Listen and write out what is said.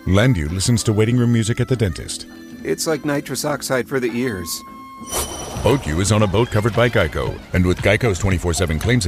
Landu listens to waiting room music at the dentist. It's like nitrous oxide for the ears. BoatU is on a boat covered by Geico. And with Geico's 24/7 claims